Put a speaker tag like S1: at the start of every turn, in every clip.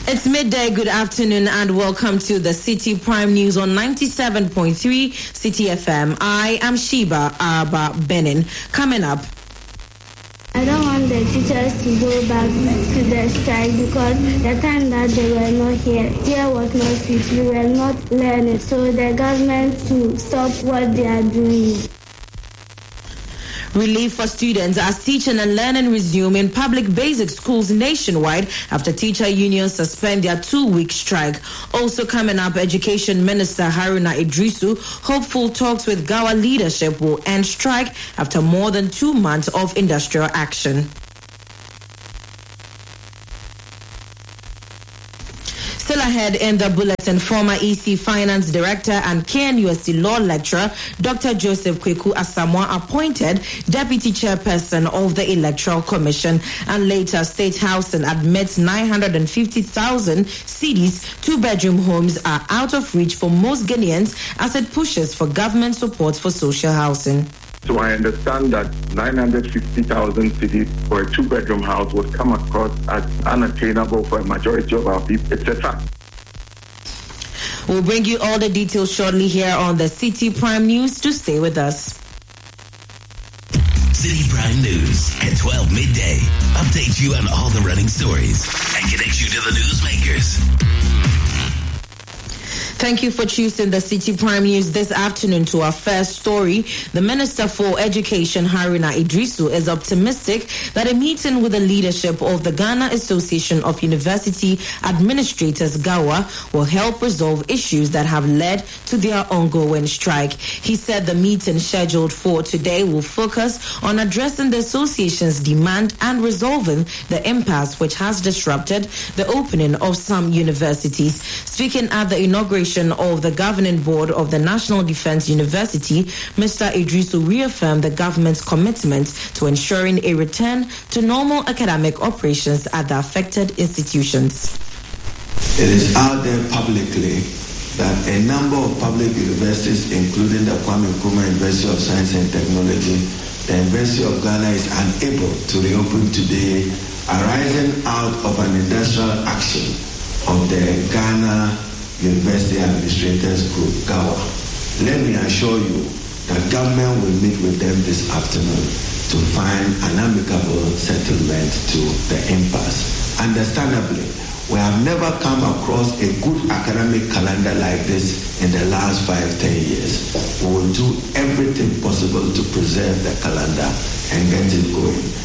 S1: It's midday. Good afternoon and welcome to the City Prime News on 97.3 City FM. I am Sheba Arba Benin. Coming up.
S2: I don't want the teachers to go back to the strike because the time that they were not here was not sweet. We were not learning. So the government to stop what they are doing.
S1: Relief for students as teaching and learning resume in public basic schools nationwide after teacher unions suspend their 2-week strike. Also coming up, Education Minister Haruna Idrisu hopeful talks with Gawa leadership will end strike after more than 2 months of industrial action. Still ahead in the bulletin, former EC Finance Director and KNUST Law Lecturer Dr. Joseph Kweku Asamoah appointed Deputy Chairperson of the Electoral Commission. And later, State Housing admits 950,000 cedis, 2-bedroom homes are out of reach for most Ghanaians as it pushes for government support for social housing.
S3: So I understand that 950,000 cedis for a 2-bedroom house would come across as unattainable for a majority of our people. It's a fact.
S1: We'll bring you all the details shortly here on the City Prime News. To stay with us.
S4: City Prime News at 12 midday. Update you on all the running stories and connect you to the newsmakers.
S1: Thank you for choosing the City Prime News this afternoon. To our first story, the Minister for Education, Haruna Idrisu, is optimistic that a meeting with the leadership of the Ghana Association of University Administrators, GAWA, will help resolve issues that have led to their ongoing strike. He said the meeting scheduled for today will focus on addressing the association's demand and resolving the impasse which has disrupted the opening of some universities. Speaking at the inauguration of the governing board of the National Defense University, Mr. Idrisu reaffirmed the government's commitment to ensuring a return to normal academic operations at the affected institutions.
S5: It is out there publicly that a number of public universities, including the Kwame Nkrumah University of Science and Technology, the University of Ghana, is unable to reopen today, arising out of an industrial action of the Ghana University Administrators Group, GAWA. Let me assure you that government will meet with them this afternoon to find an amicable settlement to the impasse. Understandably, we have never come across a good academic calendar like this in the last 5-10 years. We will do everything possible to preserve the calendar and get it going.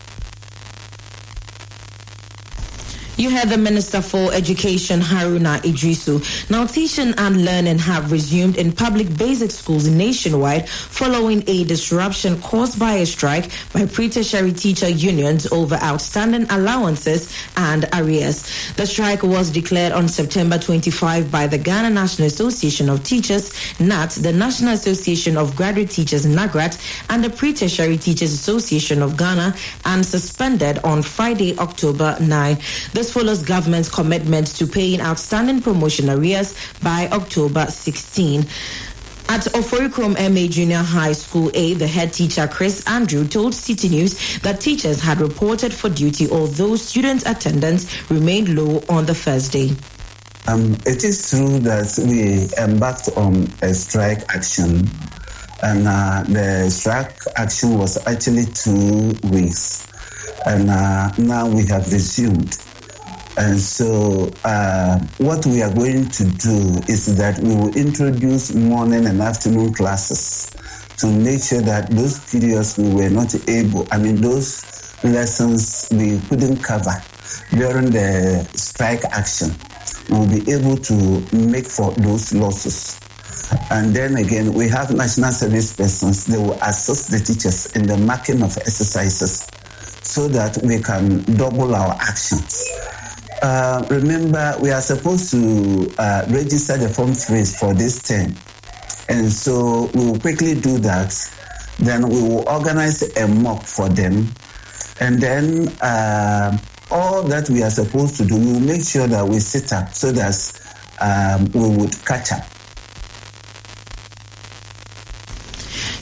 S1: You heard the Minister for Education, Haruna Idrisu. Now, teaching and learning have resumed in public basic schools nationwide following a disruption caused by a strike by pre-tertiary teacher unions over outstanding allowances and arrears. The strike was declared on September 25 by the Ghana National Association of Teachers, NAT, the National Association of Graduate Teachers, NAGRAT, and the Pre-Tertiary Teachers Association of Ghana, and suspended on Friday, October 9. This follows government's commitment to paying outstanding promotion arrears by October 16. At Oforikrom MA Junior High School A, the head teacher Chris Andrew told City News that teachers had reported for duty, although student attendance remained low on the first day.
S6: It is true that we embarked on a strike action, and the strike action was actually 2 weeks, and now we have resumed. And so what we are going to do is that we will introduce morning and afternoon classes to make sure that those periods we were not able, those lessons we couldn't cover during the strike action, we'll be able to make for those losses. And then again, we have national service persons. They will assist the teachers in the marking of exercises so that we can double our actions. Remember, we are supposed to register the Form 3s for this term. And so we will quickly do that. Then we will organize a mock for them. And then all that we are supposed to do, we will make sure that we sit up so that we would catch up.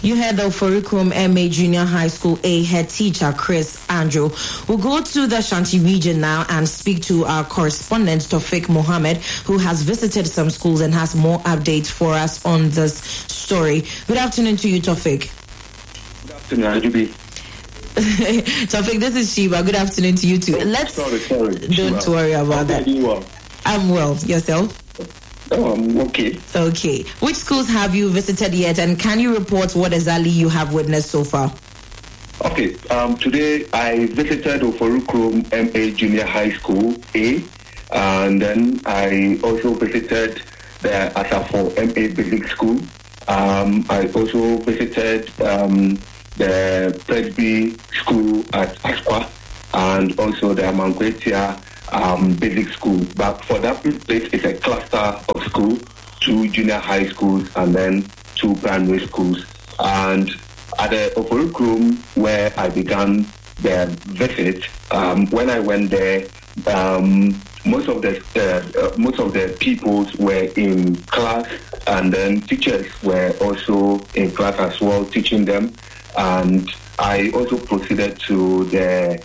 S1: You heard the Oforikrom MA Junior High School A head teacher, Chris Andrew. We'll go to the Ashanti region now and speak to our correspondent, Tofik Mohammed, who has visited some schools and has more updates for us on this story. Good afternoon to you, Tofik.
S3: Good afternoon, Ajubi.
S1: Tofik, this is Shiba. Good afternoon to you too.
S3: Sorry.
S1: Don't worry about that. I'm well. Yourself?
S3: I'm okay.
S1: Okay. Which schools have you visited yet, and can you report what exactly you have witnessed so far?
S3: Okay. Today I visited Oforikrom MA Junior High School A, and then I also visited the Asafo MA Basic School. I also visited the Presby School at Asqua, and also the Amankwetia Basic School. But for that place, it's a cluster of schools, 2 junior high schools and then 2 primary schools. And at the Oforikrom, where I began the visit, when I went there, most of the people were in class, and then teachers were also in class as well, teaching them. And I also proceeded to the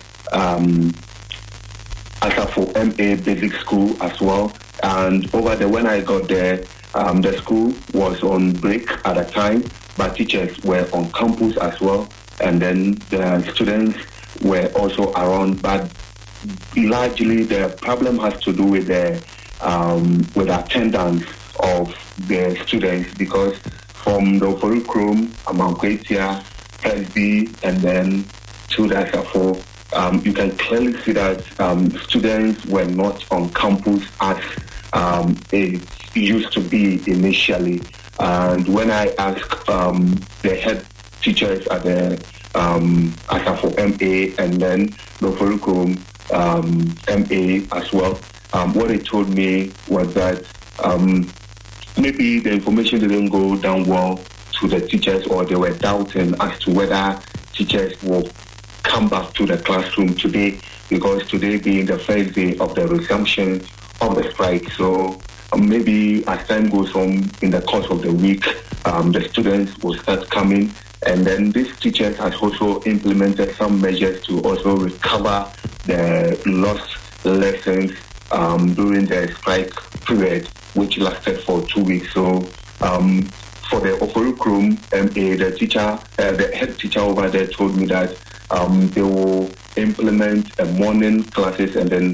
S3: Asafo MA Basic School as well. And over there, when I got there, the school was on break at the time, but teachers were on campus as well. And then the students were also around, but largely the problem has to do with the attendance of the students, because from the Oforikrom, Amankwetia, Presby, and then to the Asafo, you can clearly see that students were not on campus as it used to be initially. And when I asked the head teachers at the Asafo MA and then the Oforikrom MA as well, what they told me was that maybe the information didn't go down well to the teachers, or they were doubting as to whether teachers will come back to the classroom today, because today being the first day of the resumption of the strike. So maybe as time goes on in the course of the week, the students will start coming, and then these teachers has also implemented some measures to also recover the lost lessons during the strike period, which lasted for 2 weeks. So for the Oforikrom MA, the head teacher over there told me that they will implement morning classes and then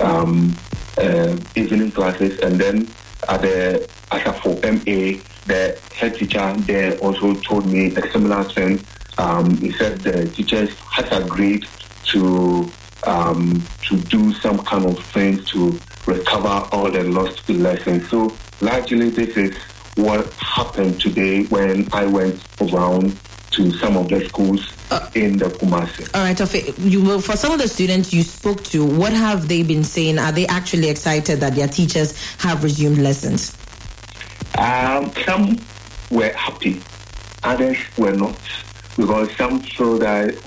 S3: evening classes. And then at the Asafo MA, the head teacher there also told me a similar thing. He said the teachers has agreed to do some kind of things to recover all the lost lessons. So largely this is what happened today when I went around to some of the schools in the Kumasi.
S1: All right, Tofik, for some of the students you spoke to, what have they been saying? Are they actually excited that their teachers have resumed lessons?
S3: Some were happy, others were not, because some feel that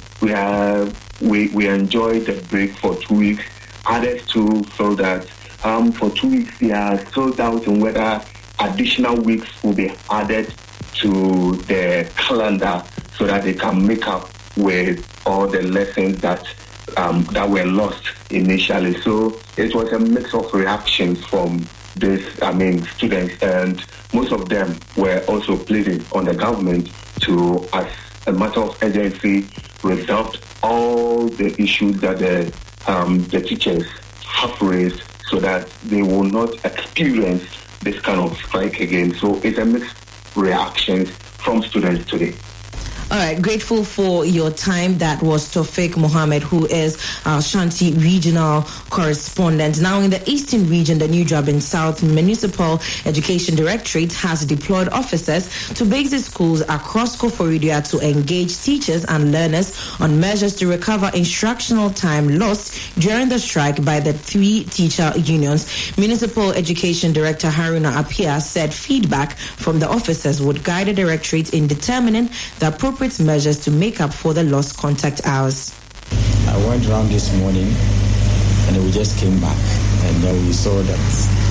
S3: we enjoyed the break for 2 weeks. Others too feel that for 2 weeks they are still doubting whether additional weeks will be added to the calendar so that they can make up with all the lessons that were lost initially. So it was a mix of reactions from students, and most of them were also pleading on the government to, as a matter of urgency, resolve all the issues that the teachers have raised, so that they will not experience this kind of strike again. So it's a mixed reactions from students today.
S1: All right, grateful for your time. That was Tofik Mohammed, who is our Ashanti regional correspondent. Now in the Eastern region, the New Drabin South Municipal Education Directorate has deployed officers to basic schools across Koforidua to engage teachers and learners on measures to recover instructional time lost during the strike by the 3 teacher unions. Municipal Education Director Haruna Apia said feedback from the officers would guide the directorate in determining the appropriate measures to make up for the lost contact hours.
S7: I went around this morning and we just came back, and we saw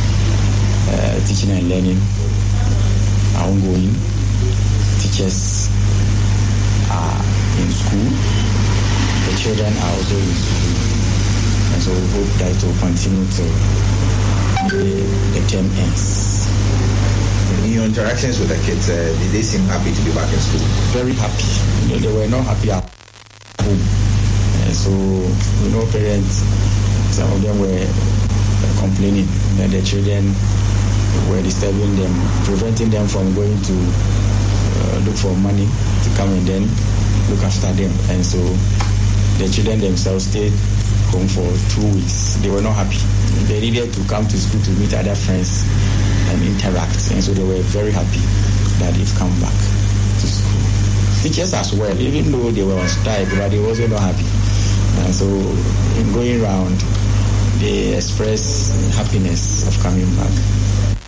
S7: that teaching and learning are ongoing. Teachers are in school. The children are also in school. And so we hope that it will continue till the term ends.
S8: In your interactions with the kids, did they seem happy to be back in school?
S7: Very happy. They were not happy at home. And so, parents, some of them were complaining that the children were disturbing them, preventing them from going to look for money to come and then look after them. And so the children themselves stayed home for 2 weeks. They were not happy. They needed to come to school to meet other friends and interact. And so they were very happy that they've come back to school. Teachers as well, even though they were on strike, but they were also not happy. And so in going around, they express happiness of coming back.